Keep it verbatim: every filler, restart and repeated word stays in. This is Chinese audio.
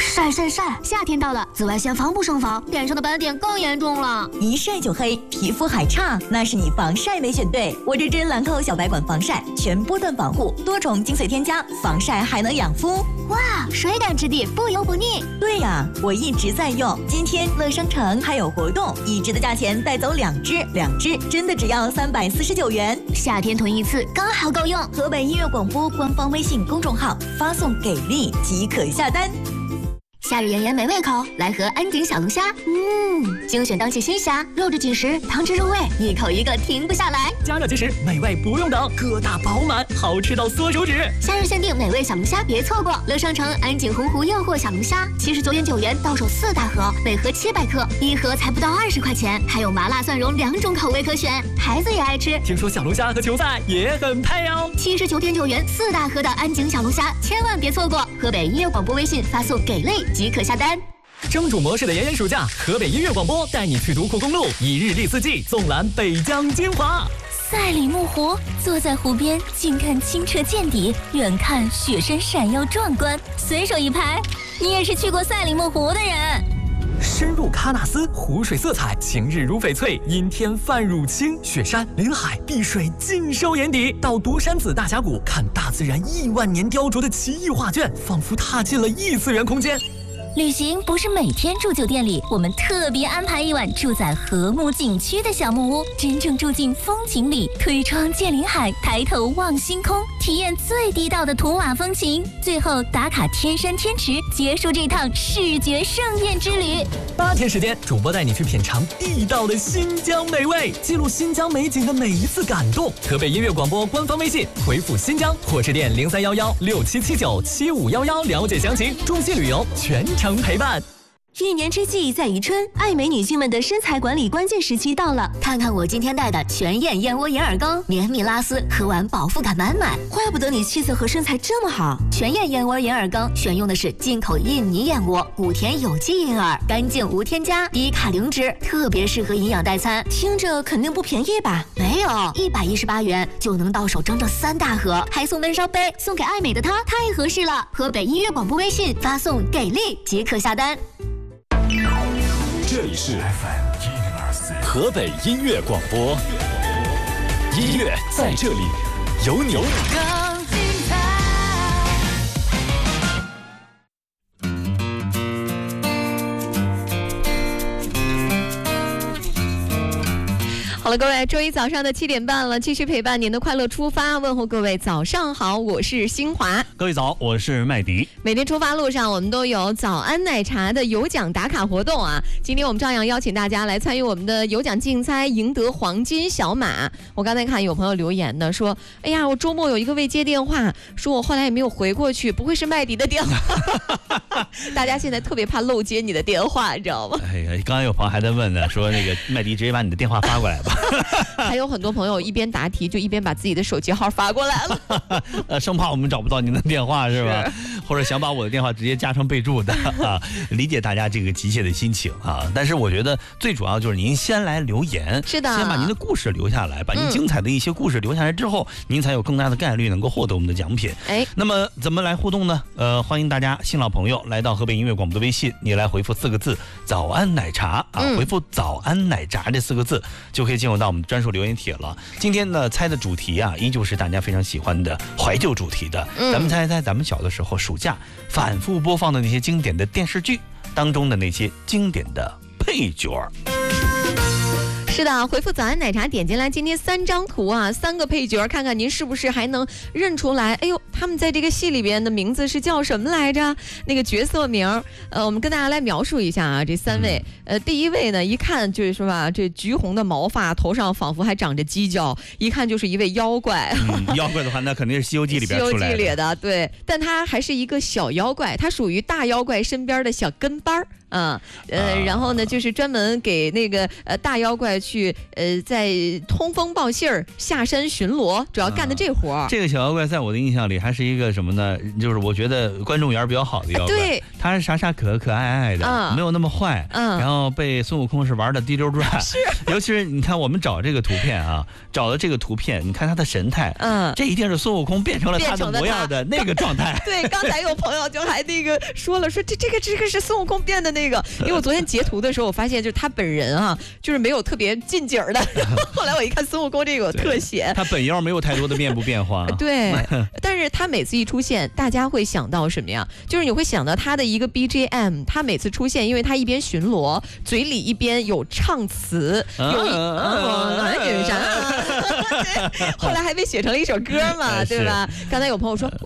晒晒晒！夏天到了，紫外线防不胜防，脸上的斑点更严重了。 一晒就黑，皮肤还差，那是你防晒没选对。我这支兰蔻小白管防晒，全波段防护，多重精髓添加，防晒还能养肤。 哇，水感质地，不油不腻。 对呀，我一直在用。今天乐商城还有活动，一支的价钱带走两支，两支真的只要三百四十九元。 夏天囤一次刚好够用。 河北音乐广播官方微信公众号发送给力即可下单。 夏日炎炎没胃口，来盒安井小龙虾。嗯，精选当季新虾，肉质紧实，汤汁入味，一口一个停不下来。 加热即食，美味不用等，个大饱满，好吃到缩手指。 夏日限定美味小龙虾，别错过！乐商城安井洪湖诱惑小龙虾，七十九点九元到手四大盒，每盒七百克，一盒才不到二十块钱，还有麻辣蒜蓉两种口味可选，孩子也爱吃。 听说小龙虾和球赛也很配哦。 七十九点九元四大盒的安井小龙虾，千万别错过！河北音乐广播微信发送给力即可下单。 蒸煮模式的炎炎暑假，河北音乐广播带你去独库公路，一日历四季，纵览北疆精华。 赛里木湖，坐在湖边，近看清澈见底，远看雪山闪耀壮观。随手一拍，你也是去过赛里木湖的人。 深入喀纳斯，湖水色彩晴日如翡翠，阴天泛乳青，雪山、林海、碧水尽收眼底。到独山子大峡谷，看大自然亿万年雕琢的奇异画卷，仿佛踏进了异次元空间。 旅行不是每天住酒店里，我们特别安排一晚住在和睦景区的小木屋，真正住进风景里，推窗见林海，抬头望星空，体验最地道的图瓦风情，最后打卡天山天池，结束这趟视觉盛宴之旅。 八天时间，主播带你去品尝地道的新疆美味，记录新疆美景的每一次感动。河北音乐广播官方微信回复新疆或致电零三幺幺六七七九七五幺幺了解详情。中西旅游全程陪伴。 一年之计在于春，爱美女性们的身材管理关键时期到了。 看看我今天带的全燕燕窝银耳羹，绵密拉丝，喝完饱腹感满满。 怪不得你气色和身材这么好。 全燕燕窝银耳羹选用的是进口印尼燕窝，谷田有机银耳，干净无添加，低卡零脂，特别适合营养代餐。 听着肯定不便宜吧？ 没有，一百一十八元就能到手整整三大盒，还送闷烧杯，送给爱美的她，太合适了。河北音乐广播微信发送给力即可下单。 这里是 F M 一零二四河北音乐广播，音乐在这里，有你。 好了，各位，周一早上的七点半了，继续陪伴您的快乐出发，问候各位早上好，我是新华。 各位早，我是麦迪。 每天出发路上，我们都有早安奶茶的有奖打卡活动啊。今天我们照样邀请大家来参与我们的有奖竞猜，赢得黄金小马。我刚才看有朋友留言呢，说，哎呀，我周末有一个未接电话，说我后来也没有回过去，不会是麦迪的电话？大家现在特别怕漏接你的电话，你知道吗？ 哎呀，刚刚有朋友还在问呢，说那个麦迪直接把你的电话发过来吧。 还有很多朋友一边答题就一边把自己的手机号发过来了， 呃，生怕我们找不到您的电话是吧？是，或者想把我的电话直接加上备注的啊，理解大家这个急切的心情啊。但是我觉得最主要就是您先来留言， 是的， 先把您的故事留下来，把您精彩的一些故事留下来之后，嗯、您才有更大的概率能够获得我们的奖品。 哎， 那么怎么来互动呢？呃，欢迎大家新老朋友来到河北音乐广播的微信，你来回复四个字“早安奶茶”啊，嗯、回复“早安奶茶”这四个字就可以进入到我们专属留言帖了。今天呢，猜的主题啊，依旧是大家非常喜欢的怀旧主题的。嗯、咱们猜一猜，咱们小的时候暑假反复播放的那些经典的电视剧当中的那些经典的配角。 是的，回复早安奶茶点进来，今天三张图啊，三个配角，看看您是不是还能认出来。哎呦，他们在这个戏里边的名字是叫什么来着？那个角色名，呃，我们跟大家来描述一下啊，这三位。呃，第一位呢，一看就是说吧，这橘红的毛发，头上仿佛还长着犄角，一看就是一位妖怪。 嗯、妖怪的话，那肯定是《西游记》里边出来的。 西游记里的，对，但他还是一个小妖怪，他属于大妖怪身边的小跟班儿。嗯，呃，然后呢，就是专门给那个呃大妖怪去呃在通风报信儿、下山巡逻，主要干的这活儿、 嗯。这个小妖怪在我的印象里还是一个什么呢？就是我觉得观众缘比较好的妖怪。 对， 他是傻傻可可爱爱的，嗯、没有那么坏。嗯，然后被孙悟空是玩的滴溜转。 是， 尤其是你看我们找这个图片啊，找的这个图片，你看他的神态，嗯，这一定是孙悟空变成了他的模样的那个状态。 对，刚才有朋友就还那个说了，说这这个这个是孙悟空变的那个，因为我昨天截图的时候，我发现就是他本人啊，就是没有特别近景的。后来我一看孙悟空这个有特写， 他本妖没有太多的面部变化。 对，但是他每次一出现，大家会想到什么呀？就是你会想到他的一个 B G M， 他每次出现，因为他一边巡逻，嘴里一边有唱词，有一男女啥，后来还被写成了一首歌嘛，对吧？刚才有朋友说。